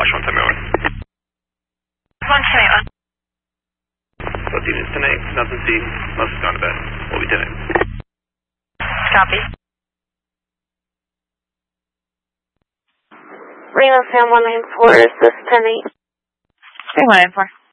Watch 171. 171. Both units 10-8, nothing seen. Most has gone to bed. We'll be 10-8. Copy. Reno Sam 194, is this 10-8? 194.